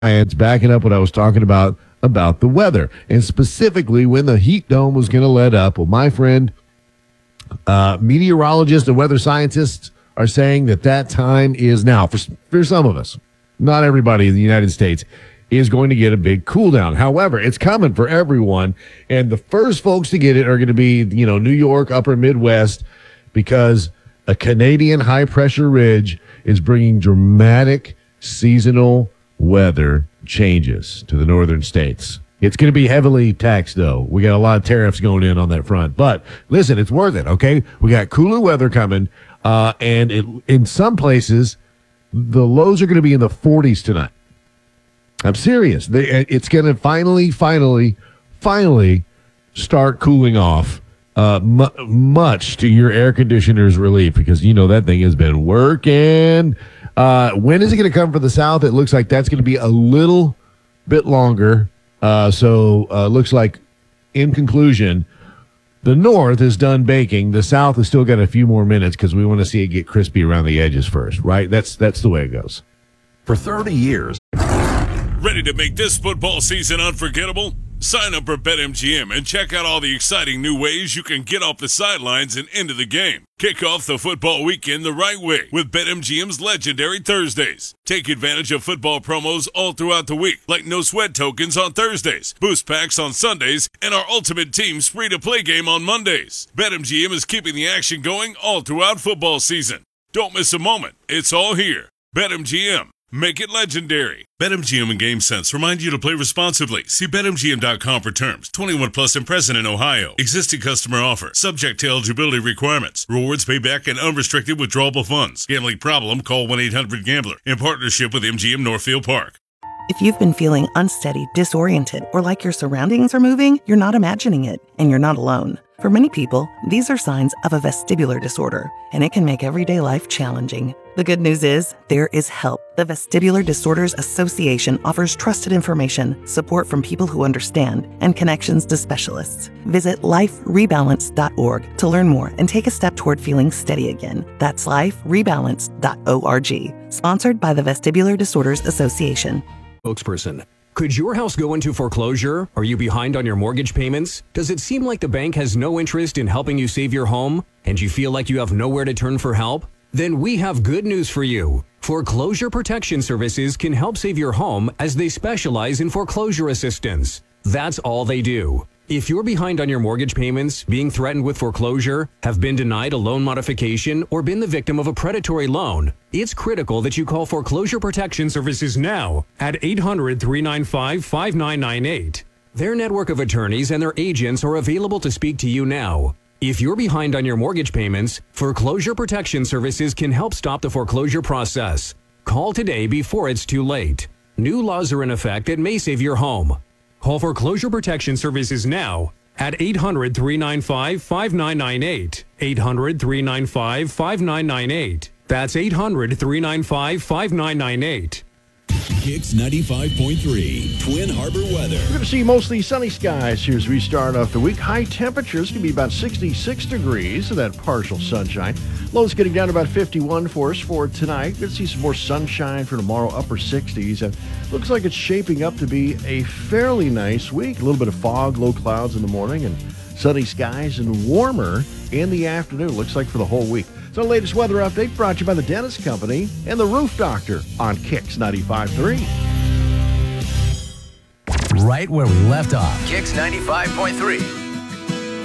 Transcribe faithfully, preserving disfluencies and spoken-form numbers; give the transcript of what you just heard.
science backing up what I was talking about about the weather, and specifically when the heat dome was going to let up. Well, my friend, uh, meteorologists and weather scientists are saying that that time is now. For, for some of us, not everybody in the United States is going to get a big cool down. However, it's coming for everyone, and the first folks to get it are going to be, you know, New York, upper Midwest, because a Canadian high-pressure ridge is bringing dramatic seasonal weather changes to the northern states. It's going to be heavily taxed, though. We got a lot of tariffs going in on that front. But listen, it's worth it, okay? We got cooler weather coming, uh, and it, in some places, the lows are going to be in the forties tonight. I'm serious. They, it's going to finally, finally, finally start cooling off, uh, mu- much to your air conditioner's relief, because, you know, that thing has been working. Uh, when is it going to come for the South? It looks like that's going to be a little bit longer. Uh, so uh, looks like, in conclusion, the North is done baking. The South has still got a few more minutes because we want to see it get crispy around the edges first, right? That's that's the way it goes. For thirty years. Ready to make this football season unforgettable? Sign up for BetMGM and check out all the exciting new ways you can get off the sidelines and into the game. Kick off the football weekend the right way with BetMGM's legendary Thursdays. Take advantage of football promos all throughout the week, like no sweat tokens on Thursdays, boost packs on Sundays, and our Ultimate Team's free-to-play game on Mondays. BetMGM is keeping the action going all throughout football season. Don't miss a moment. It's all here. BetMGM. Make it legendary. BetMGM and GameSense remind you to play responsibly. See Bet M G M dot com for terms. twenty-one plus and present in Ohio. Existing customer offer. Subject to eligibility requirements. Rewards payback and unrestricted withdrawable funds. Gambling problem? Call one eight hundred gambler. In partnership with M G M Northfield Park. If you've been feeling unsteady, disoriented, or like your surroundings are moving, you're not imagining it, and you're not alone. For many people, these are signs of a vestibular disorder, and it can make everyday life challenging. The good news is, there is help. The Vestibular Disorders Association offers trusted information, support from people who understand, and connections to specialists. Visit life rebalance dot org to learn more and take a step toward feeling steady again. That's life rebalance dot org. Sponsored by the Vestibular Disorders Association. Spokesperson. Could your house go into foreclosure? Are you behind on your mortgage payments? Does it seem like the bank has no interest in helping you save your home? And you feel like you have nowhere to turn for help? Then we have good news for you. Foreclosure Protection Services can help save your home as they specialize in foreclosure assistance. That's all they do. If you're behind on your mortgage payments, being threatened with foreclosure, have been denied a loan modification, or been the victim of a predatory loan, it's critical that you call Foreclosure Protection Services now at eight hundred, three nine five, five nine nine eight. Their network of attorneys and their agents are available to speak to you now. If you're behind on your mortgage payments, Foreclosure Protection Services can help stop the foreclosure process. Call today before it's too late. New laws are in effect that may save your home. Call Foreclosure Protection Services now at eight hundred, three nine five, five nine nine eight. eight hundred, three nine five, five nine nine eight. That's eight hundred, three nine five, five nine nine eight. Kicks ninety-five point three, Twin Harbor weather. We're going to see mostly sunny skies here as we start off the week. High temperatures can be about sixty-six degrees, so that partial sunshine. Lows getting down to about fifty-one for us for tonight. Going to see some more sunshine for tomorrow, upper sixties. And looks like it's shaping up to be a fairly nice week. A little bit of fog, low clouds in the morning, and sunny skies and warmer in the afternoon. Looks like for the whole week. So, latest weather update brought to you by the Dentist Company and the Roof Doctor on Kicks ninety-five point three. Right where we left off. Kicks ninety-five point three.